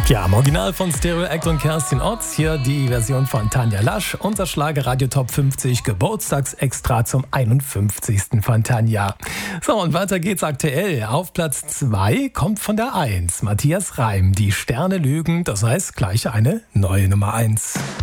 Ja, im Original von Stereo Act und Kerstin Otz. Hier die Version von Tanja Lasch. Unser Schlager-Radio Top 50 Geburtstagsextra zum 51. von Tanja. So, und weiter geht's aktuell. Auf Platz 2 kommt von der 1 Matthias Reim. Die Sterne lügen, das heißt gleich eine neue Nummer 1.